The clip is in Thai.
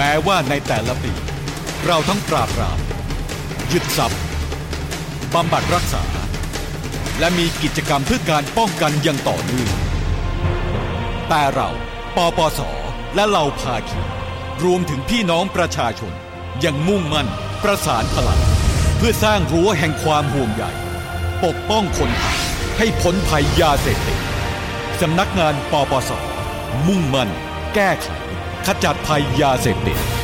ม้ว่าในแต่ละปีเราทั้งปราบปรามยึดทรัพย์บำบัดรักษาและมีกิจกรรมเพื่อการป้องกันอย่างต่อเนื่องแต่เราปปส.และเหล่าภาคีรวมถึงพี่น้องประชาชนยังมุ่งมั่นประสานพลังเพื่อสร้างรั้วแห่งความห่วงใยปกป้องคนไทยให้พ้นภัยยาเสพติดสำนักงานปปส.มุ่งมั่นแก้ไขขจัดภัยยาเสพติด